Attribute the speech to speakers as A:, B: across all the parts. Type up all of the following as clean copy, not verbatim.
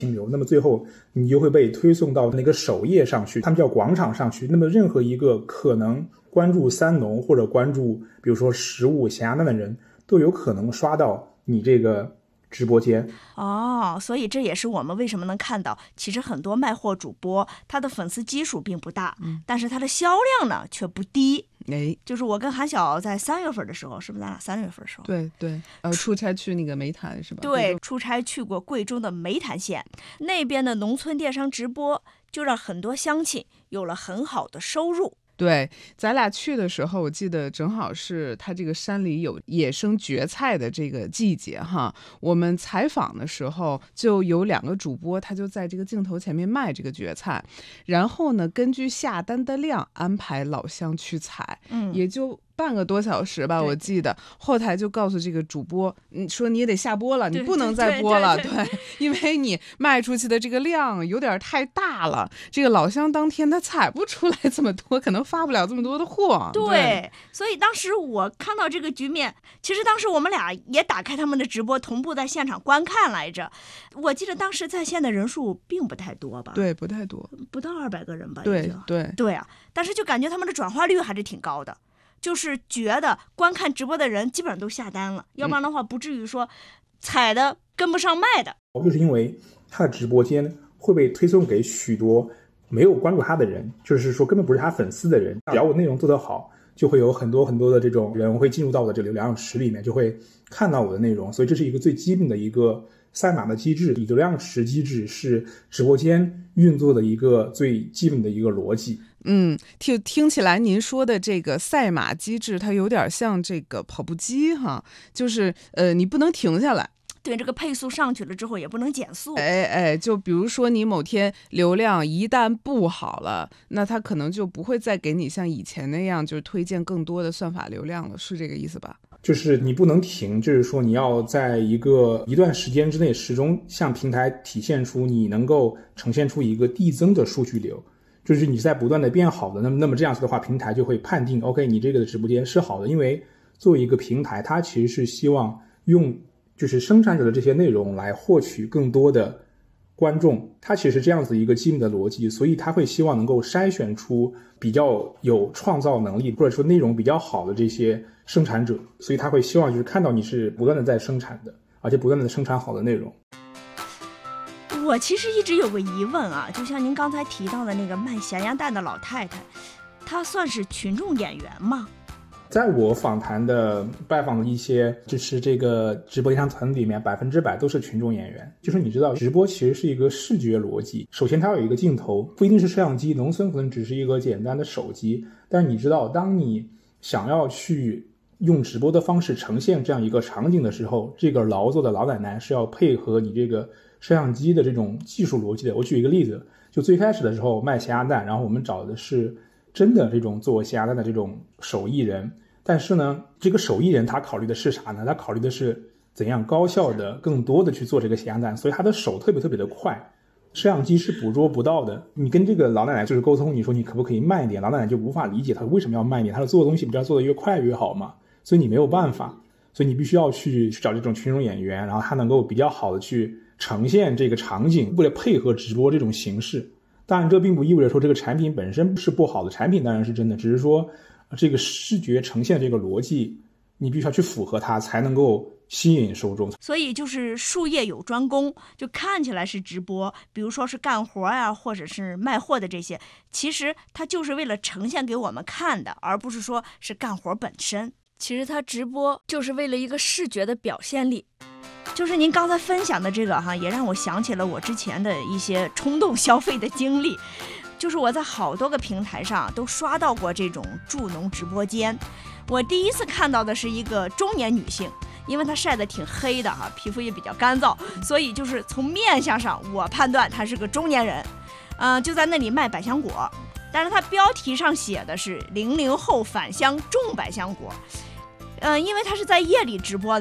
A: 停留，那么最后你就会被推送到那个首页上去，他们叫广场上去。那么任何一个可能关注三农或者关注比如说食物咸鸭蛋的人，都有可能刷到你这个直播间。
B: 所以这也是我们为什么能看到，其实很多卖货主播他的粉丝基数并不大，但是他的销量呢却不低。就是我跟韩晓在3月份的时候，是不是咱俩3月份的时候？
C: 对，出差去那个梅潭是吧？
B: 对，出差去过贵州的梅潭县，那边的农村电商直播就让很多乡亲有了很好的收入。
C: 对，咱俩去的时候，我记得正好是他这个山里有野生蕨菜的这个季节哈。我们采访的时候，就有2个主播，他就在这个镜头前面卖这个蕨菜，然后呢，根据下单的量安排老乡去采，也就半个多小时吧，我记得后台就告诉这个主播，说你也得下播了，你不能再播了，对，因为你卖出去的这个量有点太大了，这个老乡当天他采不出来这么多，可能发不了这么多的货。
B: 对，所以当时我看到这个局面，其实当时我们俩也打开他们的直播，同步在现场观看来着。我记得当时在线的人数并不太多吧？
C: 对，不太多，
B: 不到200个人吧？
C: 对
B: 啊，但是就感觉他们的转化率还是挺高的。就是觉得观看直播的人基本上都下单了，要不然的话不至于说采的跟不上卖的。
A: 就是因为他的直播间会被推送给许多没有关注他的人，就是说根本不是他粉丝的人，只要我内容做得好，就会有很多很多的这种人会进入到我的这个流量池里面，就会看到我的内容。所以这是一个最基本的一个赛马的机制，流量池机制是直播间运作的一个最基本的一个逻辑。
C: 听起来您说的这个赛马机制，它有点像这个跑步机哈，就是你不能停下来。
B: 对，这个配速上去了之后也不能减速。
C: 就比如说你某天流量一旦不好了，那它可能就不会再给你像以前那样就是推荐更多的算法流量了，是这个意思吧？
A: 就是你不能停，就是说你要在一段时间之内始终向平台体现出你能够呈现出一个递增的数据流，就是你在不断的变好的，那么这样子的话，平台就会判定 OK 你这个的直播间是好的。因为作为一个平台，它其实是希望用就是生产者的这些内容来获取更多的观众，它其实是这样子一个基本的逻辑，所以它会希望能够筛选出比较有创造能力或者说内容比较好的这些生产者，所以它会希望就是看到你是不断的在生产的，而且不断的生产好的内容。
B: 我其实一直有个疑问啊，就像您刚才提到的那个卖咸鸭蛋的老太太，她算是群众演员吗？
A: 在我访谈的拜访的一些就是这个直播电商团里面，100%都是群众演员。就是你知道直播其实是一个视觉逻辑，首先它有一个镜头，不一定是摄像机，农村可能只是一个简单的手机，但是你知道当你想要去用直播的方式呈现这样一个场景的时候，这个劳作的老奶奶是要配合你这个摄像机的这种技术逻辑的。我举一个例子，就最开始的时候卖咸鸭蛋，然后我们找的是真的这种做咸鸭蛋的这种手艺人，但是呢这个手艺人他考虑的是啥呢？他考虑的是怎样高效的更多的去做这个咸鸭蛋，所以他的手特别的快，摄像机是捕捉不到的。你跟这个老奶奶就是沟通，你说你可不可以慢一点，老奶奶就无法理解他为什么要慢一点，他做的东西不要做的越快越好嘛，所以你没有办法，所以你必须要去找这种群众演员，然后他能够比较好的去呈现这个场景，为了配合直播这种形式。当然这并不意味着说这个产品本身是不好的，产品当然是真的，只是说这个视觉呈现的这个逻辑你必须要去符合它，才能够吸引受众。
B: 所以就是术业有专攻，就看起来是直播，比如说是干活啊，或者是卖货的这些，其实它就是为了呈现给我们看的，而不是说是干活本身。其实它直播就是为了一个视觉的表现力。就是您刚才分享的这个也让我想起了我之前的一些冲动消费的经历。就是我在好多个平台上都刷到过这种助农直播间。我第一次看到的是一个中年女性，因为她晒得挺黑的皮肤也比较干燥，所以就是从面相上我判断她是个中年人。就在那里卖百香果，但是她标题上写的是00后返乡种百香果。因为她是在夜里直播的嘛，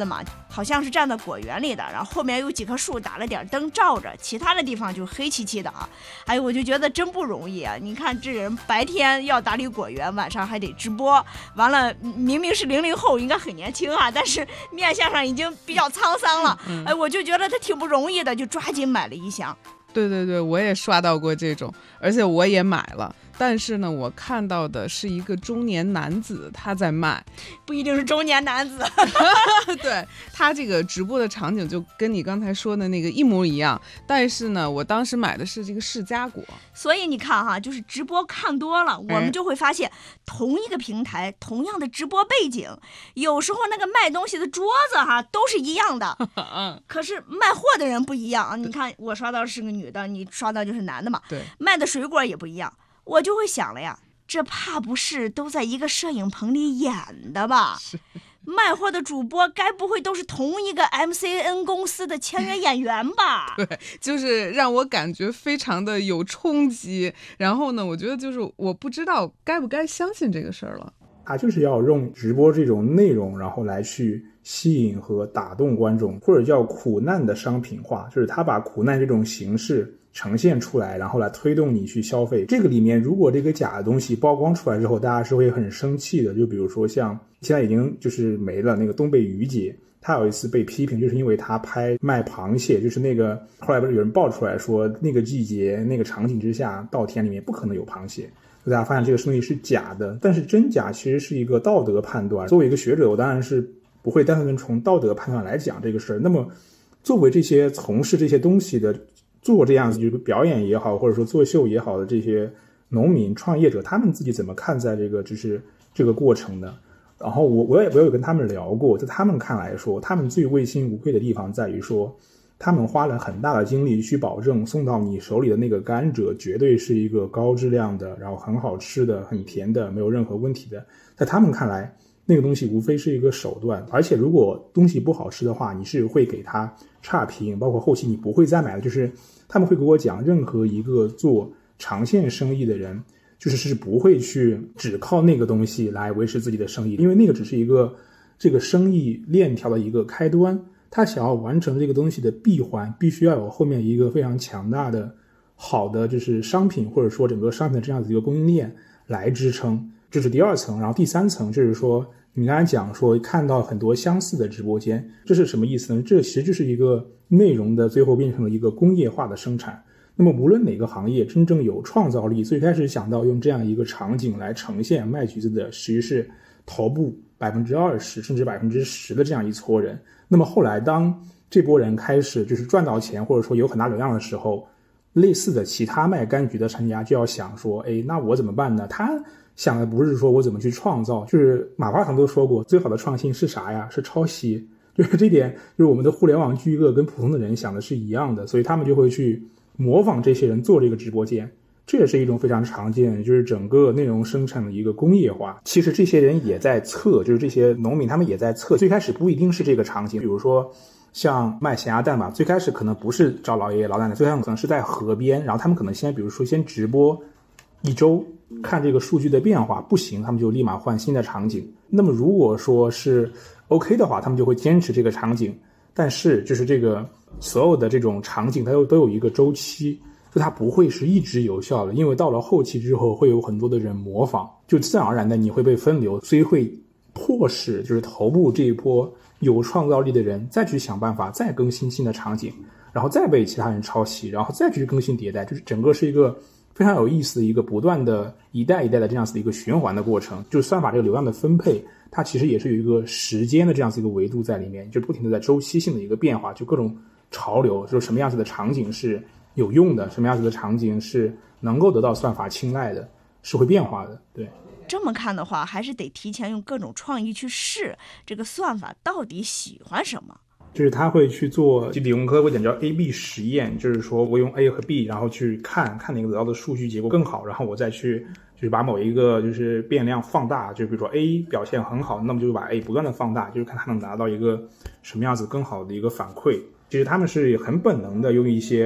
B: 好像是站在果园里的，然后后面有几棵树打了点灯照着，其他的地方就黑漆漆的啊。哎，我就觉得真不容易啊！你看这人白天要打理果园，晚上还得直播，完了明明是00后，应该很年轻啊，但是面相上已经比较沧桑了。哎，我就觉得他挺不容易的，就抓紧买了一箱。
C: 对对对，我也刷到过这种，而且我也买了。但是呢，我看到的是一个中年男子他在卖，
B: 不一定是中年男子。
C: 对，他这个直播的场景就跟你刚才说的那个一模一样，但是呢，我当时买的是这个释迦果。
B: 所以你看哈，就是直播看多了，我们就会发现，同一个平台，同样的直播背景，有时候那个卖东西的桌子哈都是一样的，可是卖货的人不一样啊。你看我刷到是个女的，你刷到就是男的嘛，
C: 对，
B: 卖的水果也不一样。我就会想了呀，这怕不是都在一个摄影棚里演的吧？卖货的主播该不会都是同一个 MCN 公司的签约演员吧？
C: 对，就是让我感觉非常的有冲击。然后呢，我觉得就是我不知道该不该相信这个事儿了。
A: 他就是要用直播这种内容，然后来去吸引和打动观众，或者叫苦难的商品化，就是他把苦难这种形式呈现出来，然后来推动你去消费。这个里面如果这个假的东西曝光出来之后，大家是会很生气的。就比如说像现在已经就是没了那个东北于姐，她有一次被批评，就是因为她拍卖螃蟹，就是那个后来不是有人爆出来说那个季节那个场景之下稻田里面不可能有螃蟹，大家发现这个东西是假的。但是真假其实是一个道德判断，作为一个学者，我当然是不会单纯从道德判断来讲这个事儿。那么作为这些从事这些东西的做这样子就是表演也好，或者说作秀也好的这些农民创业者，他们自己怎么看待这个就是这个过程呢？然后我也有跟他们聊过，在他们看来说，他们最问心无愧的地方在于说，他们花了很大的精力去保证送到你手里的那个甘蔗绝对是一个高质量的，然后很好吃的，很甜的，没有任何问题的。在他们看来，那个东西无非是一个手段，而且如果东西不好吃的话，你是会给他差评，包括后期你不会再买的。就是他们会给我讲，任何一个做长线生意的人，就是不会去只靠那个东西来维持自己的生意，因为那个只是一个这个生意链条的一个开端。他想要完成这个东西的闭环，必须要有后面一个非常强大的好的就是商品，或者说整个商品的这样子一个供应链来支撑。这是第二层。然后第三层就是说你刚才讲说看到很多相似的直播间，这是什么意思呢？这其实就是一个内容的最后变成了一个工业化的生产。那么无论哪个行业真正有创造力，最开始想到用这样一个场景来呈现卖橘子的，其实是头部20%甚至10%的这样一撮人。那么后来当这波人开始就是赚到钱，或者说有很大流量的时候，类似的其他卖柑橘的商家就要想说，那我怎么办呢？他想的不是说我怎么去创造，就是马化腾都说过，最好的创新是啥呀？是抄袭。就是这点，就是我们的互联网巨鳄跟普通的人想的是一样的，所以他们就会去模仿这些人做这个直播间。这也是一种非常常见的，就是整个内容生产的一个工业化。其实这些人也在测，就是这些农民他们也在测，最开始不一定是这个场景，比如说像卖咸鸭蛋吧，最开始可能不是找老爷爷老奶奶，最开始可能是在河边，然后他们可能先比如说先直播1周，看这个数据的变化，不行他们就立马换新的场景。那么如果说是 OK 的话，他们就会坚持这个场景，但是就是这个所有的这种场景它都有一个周期，就它不会是一直有效的，因为到了后期之后会有很多的人模仿，就自然而然的你会被分流，所以会迫使就是头部这一波有创造力的人再去想办法再更新新的场景，然后再被其他人抄袭，然后再去更新迭代，就是整个是一个非常有意思的一个不断的一代一代的这样子的一个循环的过程。就是算法这个流量的分配，它其实也是有一个时间的这样子一个维度在里面，就不停的在周期性的一个变化，就各种潮流，就是什么样子的场景是有用的，什么样子的场景是能够得到算法青睐的，是会变化的。对，
B: 这么看的话，还是得提前用各种创意去试这个算法到底喜欢什么。
A: 就是他会去做，就理工科会讲叫 A/B 实验，就是说我用 A 和 B， 然后去看哪个得到的数据结果更好，然后我再去就是把某一个就是变量放大，就比如说 A 表现很好，那么就把 A 不断的放大，就是看它能达到一个什么样子更好的一个反馈。其实他们是很本能的用一些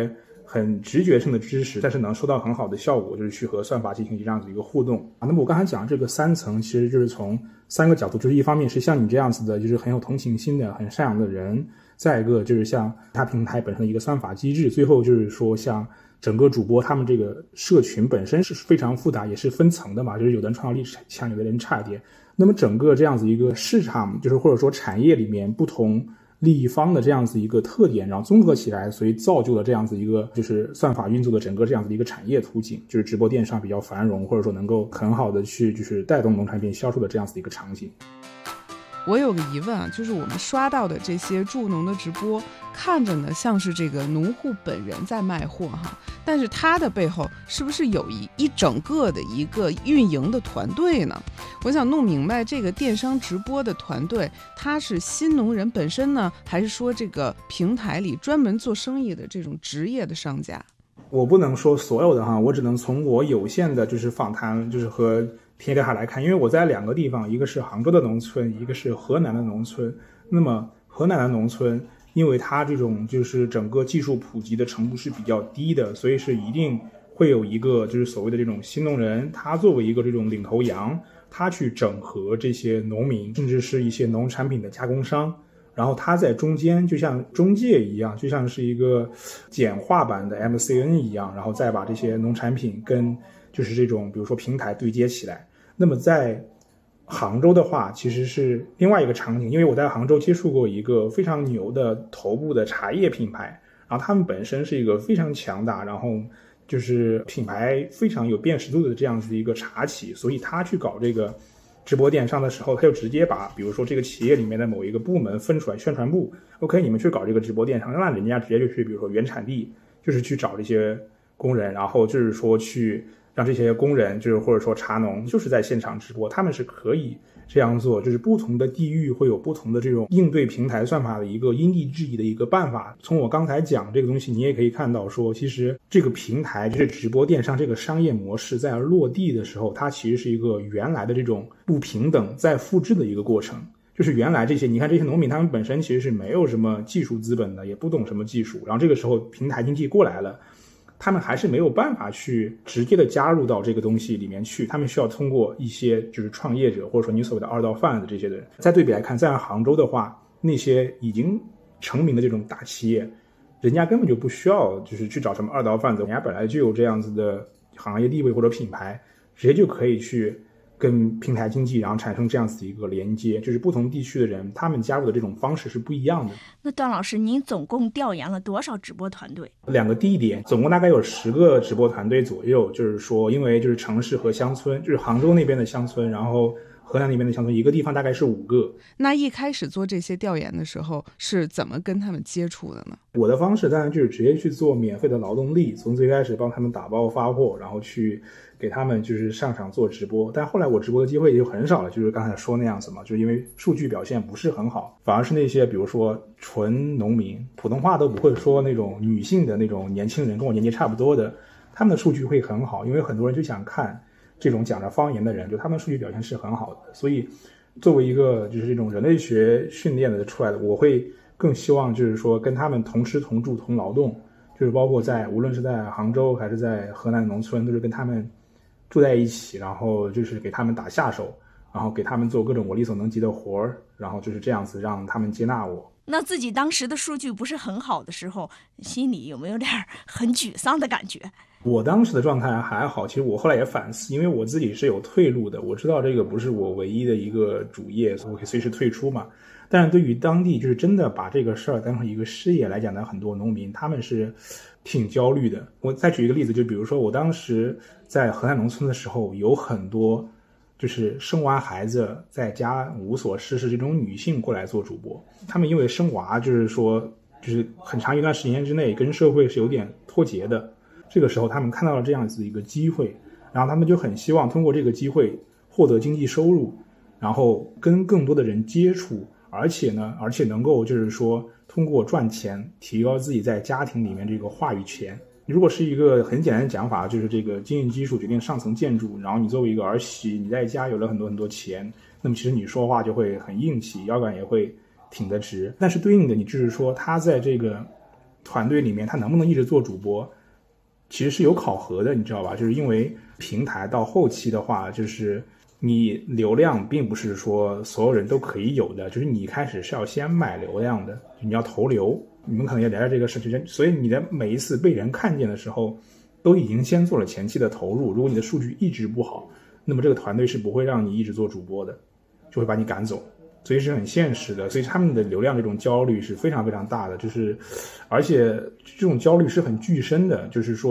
A: 很直觉性的知识，但是能收到很好的效果，就是去和算法进行这样子一个互动啊。那么我刚才讲这个3层，其实就是从3个角度，就是一方面是像你这样子的，就是很有同情心的、很善良的人，再一个就是像它平台本身的一个算法机制，最后就是说像整个主播他们这个社群本身是非常复杂，也是分层的嘛，就是有的人创造力强，有的人差一点。那么整个这样子一个市场，就是或者说产业里面不同利益方的这样子一个特点，然后综合起来，所以造就了这样子一个就是算法运作的整个这样子的一个产业图景，就是直播电商比较繁荣，或者说能够很好的去就是带动农产品销售的这样子的一个场景。
C: 我有个疑问啊，就是我们刷到的这些助农的直播，看着呢像是这个农户本人在卖货哈，但是他的背后是不是有一整个的一个运营的团队呢？我想弄明白这个电商直播的团队，他是新农人本身呢，还是说这个平台里专门做生意的这种职业的商家？
A: 我不能说所有的哈，我只能从我有限的就是访谈，就是和田野调查来看，因为我在2个地方，一个是杭州的农村，一个是河南的农村。那么河南的农村，因为它这种就是整个技术普及的程度是比较低的，所以是一定会有一个就是所谓的这种新农人，他作为一个这种领头羊，他去整合这些农民，甚至是一些农产品的加工商。然后他在中间就像中介一样，就像是一个简化版的 MCN 一样，然后再把这些农产品跟就是这种比如说平台对接起来。那么在杭州的话其实是另外一个场景，因为我在杭州接触过一个非常牛的头部的茶叶品牌，然后他们本身是一个非常强大，然后就是品牌非常有辨识度的这样子的一个茶企，所以他去搞这个直播电商的时候，他就直接把比如说这个企业里面的某一个部门分出来，宣传部 OK 你们去搞这个直播电商，让人家直接就去比如说原产地，就是去找这些工人，然后就是说去让这些工人就是或者说茶农就是在现场直播，他们是可以这样做，就是不同的地域会有不同的这种应对平台算法的一个因地制宜的一个办法。从我刚才讲这个东西，你也可以看到说，其实这个平台就是直播电商这个商业模式在落地的时候，它其实是一个原来的这种不平等再复制的一个过程。就是原来这些你看这些农民他们本身其实是没有什么技术资本的，也不懂什么技术，然后这个时候平台经济过来了，他们还是没有办法去直接的加入到这个东西里面去，他们需要通过一些就是创业者或者说你所谓的2道贩子这些的人。再对比来看，在杭州的话，那些已经成名的这种大企业，人家根本就不需要就是去找什么2道贩子，人家本来就有这样子的行业地位或者品牌，直接就可以去跟平台经济然后产生这样子的一个连接。就是不同地区的人他们加入的这种方式是不一样的。
B: 那段老师，您总共调研了多少直播团队
A: ？2个地点，总共大概有10个直播团队左右。就是说因为就是城市和乡村，就是杭州那边的乡村，然后河南那边的乡村，一个地方大概是5个。
C: 那一开始做这些调研的时候是怎么跟他们接触的呢？
A: 我的方式当然就是直接去做免费的劳动力，从最开始帮他们打包发货，然后去给他们就是上场做直播。但后来我直播的机会也就很少了，就是刚才说那样子嘛，就是因为数据表现不是很好，反而是那些比如说纯农民，普通话都不会说那种女性的那种年轻人，跟我年纪差不多的，他们的数据会很好，因为很多人就想看这种讲着方言的人，就他们数据表现是很好的。所以作为一个就是这种人类学训练的出来的，我会更希望就是说跟他们同吃同住同劳动，就是包括无论是在杭州还是在河南农村，都是跟他们住在一起，然后就是给他们打下手，然后给他们做各种我力所能及的活儿，然后就是这样子让他们接纳我。
B: 那自己当时的数据不是很好的时候，心里有没有点很沮丧的感觉？
A: 我当时的状态还好，其实我后来也反思，因为我自己是有退路的，我知道这个不是我唯一的一个主业，所以我可以随时退出嘛。但是对于当地就是真的把这个事儿当成一个事业来讲的很多农民，他们是挺焦虑的。我再举一个例子，就比如说我当时在河南农村的时候，有很多就是生完孩子在家无所事事这种女性过来做主播，他们因为生娃就是说就是很长一段时间之内跟社会是有点脱节的，这个时候他们看到了这样子的一个机会，然后他们就很希望通过这个机会获得经济收入，然后跟更多的人接触，而且能够就是说通过赚钱提高自己在家庭里面这个话语权。如果是一个很简单的讲法，就是这个经济基础决定上层建筑，然后你作为一个儿媳，你在家有了很多很多钱，那么其实你说话就会很硬气，腰杆也会挺得直。但是对应的你就是说他在这个团队里面他能不能一直做主播，其实是有考核的，你知道吧？就是因为平台到后期的话，就是你流量并不是说所有人都可以有的，就是你一开始是要先买流量的，你要投流。你们可能也聊聊这个事情，所以你的每一次被人看见的时候，都已经先做了前期的投入。如果你的数据一直不好，那么这个团队是不会让你一直做主播的，就会把你赶走。所以是很现实的，所以他们的流量这种焦虑是非常非常大的，就是而且这种焦虑是很具身的，就是说